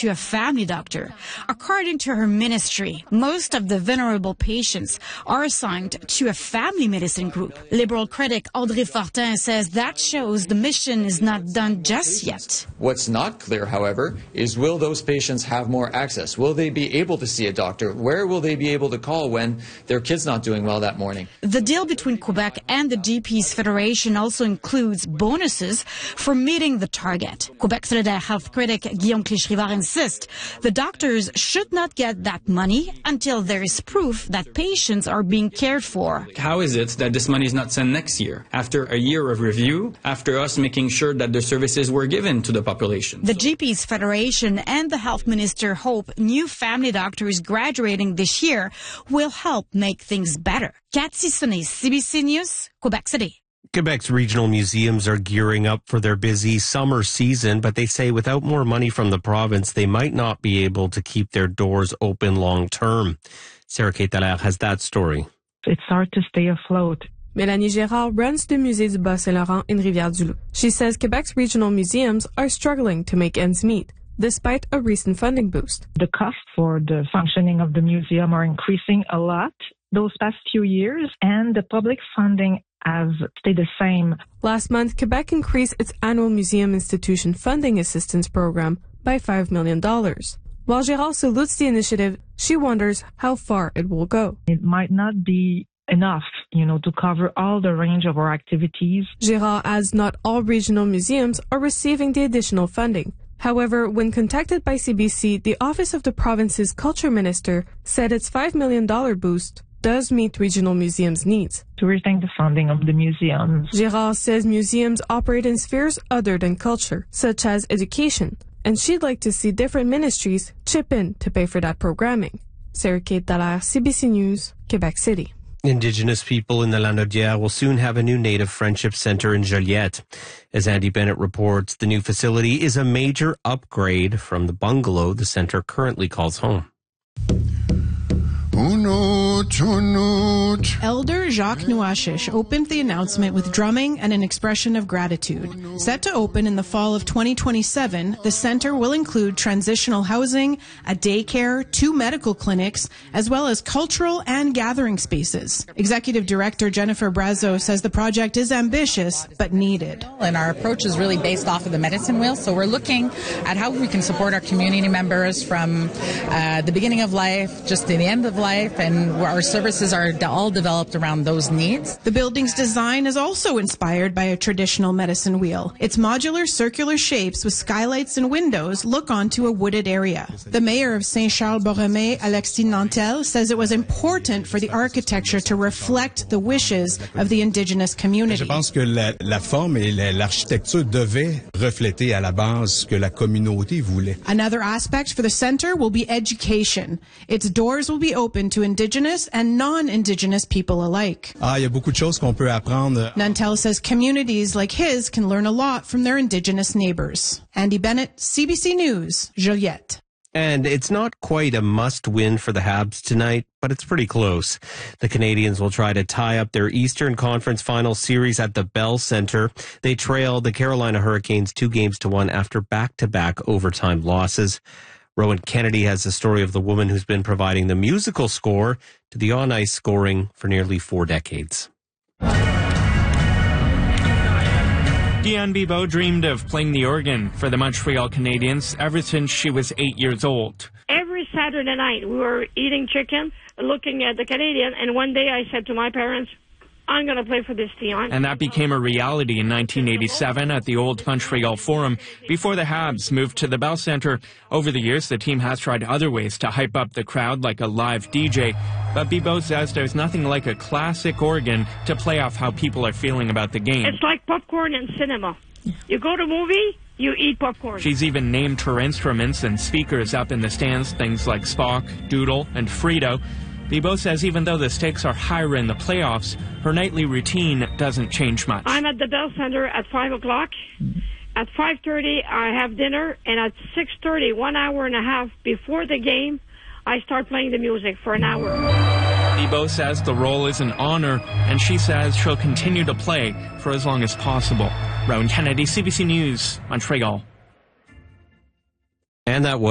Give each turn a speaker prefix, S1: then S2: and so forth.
S1: to a family doctor. According to her ministry, most of the vulnerable patients are assigned to a family medicine group. Liberal critic Audrey Fortin says that shows the mission is not done just yet.
S2: What's not clear, however, is will those patients have more access? Will they be able to see a doctor? Where will they be able to call when their kid's not doing well that morning?
S1: The deal between Quebec and the GPs Federation also includes bonuses for meeting the target. Quebec Solidaire health critic Guillaume Clichy-Rivard insists the doctors should not get that money until there is proof that patients are being cared for.
S3: How is it that this money is not sent next year, after a year of review, after us making sure that the services were given to the population?
S1: The GPs Federation and the health minister hope new family doctors graduating this year will help make things better. Cathy Sonnet, CBC News, Quebec City.
S4: Quebec's regional museums are gearing up for their busy summer season, but they say without more money from the province, they might not be able to keep their doors open long term. Sarah-Kate Dallaire has that story.
S5: It's hard to stay afloat.
S6: Mélanie Gérard runs the Musée du Bas-Saint-Laurent in Rivière-du-Loup. She says Quebec's regional museums are struggling to make ends meet, despite a recent funding boost.
S5: The costs for the functioning of the museum are increasing a lot those past few years, and the public funding has stayed the same.
S6: Last month, Quebec increased its annual museum institution funding assistance program by $5 million. While Gérard salutes the initiative, she wonders how far it will go.
S5: It might not be enough, to cover all the range of our activities.
S6: Gérard adds not all regional museums are receiving the additional funding. However, when contacted by CBC, the Office of the Province's Culture Minister said its $5 million boost does meet regional museums' needs.
S5: To rethink the funding of the museums.
S6: Gérard says museums operate in spheres other than culture, such as education, and she'd like to see different ministries chip in to pay for that programming. Sarah-Kate Dallaire, CBC News, Quebec City.
S4: Indigenous people in the Lanaudière will soon have a new Native Friendship Centre in Joliette. As Andy Bennett reports, the new facility is a major upgrade from the bungalow the centre currently calls home.
S7: Elder Jacques Nouashish opened the announcement with drumming and an expression of gratitude. Set to open in the fall of 2027, the center will include transitional housing, a daycare, 2 medical clinics, as well as cultural and gathering spaces. Executive Director Jennifer Brazo says the project is ambitious but needed.
S8: And our approach is really based off of the medicine wheel, so we're looking at how we can support our community members from the beginning of life just to the end of life, and our services are all developed around those needs.
S7: The building's design is also inspired by a traditional medicine wheel. Its modular circular shapes with skylights and windows look onto a wooded area. The mayor of Saint-Charles-Borromée, Alexis Nantel, says it was important for the architecture to reflect the wishes of the indigenous community.
S9: Je pense que la forme et l'architecture devaient refléter à la base ce que la communauté voulait.
S7: Another aspect for the center will be education. Its doors will be open to indigenous and non-indigenous people alike.
S9: Il y a beaucoup de choses qu'on peut apprendre.
S7: Nantel says communities like his can learn a lot from their indigenous neighbors. Andy Bennett, CBC News, Joliette.
S4: And it's not quite a must-win for the Habs tonight, but it's pretty close. The Canadians will try to tie up their Eastern Conference Final Series at the Bell Center. They trailed the Carolina Hurricanes 2-1 after back-to-back overtime losses. Rowan Kennedy has the story of the woman who's been providing the musical score to the on-ice scoring for nearly 4 decades.
S10: Diane Bibeau dreamed of playing the organ for the Montreal Canadiens ever since she was 8 years old.
S11: Every Saturday night we were eating chicken, looking at the Canadian, and one day I said to my parents, I'm going to play for this team.
S10: And that became a reality in 1987 at the old Montreal Forum before the Habs moved to the Bell Centre. Over the years, the team has tried other ways to hype up the crowd, like a live DJ. But Bibeau says there's nothing like a classic organ to play off how people are feeling about the game.
S11: It's like popcorn in cinema. You go to a movie, you eat popcorn.
S10: She's even named her instruments and speakers up in the stands, things like Spock, Doodle, and Frito. Bibeau says even though the stakes are higher in the playoffs, her nightly routine doesn't change much.
S11: I'm at the Bell Center at 5 o'clock. At 5:30, I have dinner, and at 6:30, 1 hour and a half before the game, I start playing the music for an hour.
S10: Bibeau says the role is an honor, and she says she'll continue to play for as long as possible. Rowan Kennedy, CBC News, Montreal.
S4: And that was